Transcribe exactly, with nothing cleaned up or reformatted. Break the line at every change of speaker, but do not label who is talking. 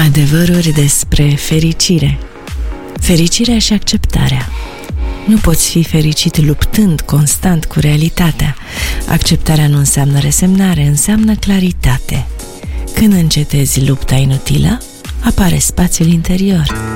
Adevăruri despre fericire. Fericirea și acceptarea. Nu poți fi fericit luptând constant cu realitatea. Acceptarea nu înseamnă resemnare, înseamnă claritate. Când încetezi lupta inutilă, apare spațiul interior.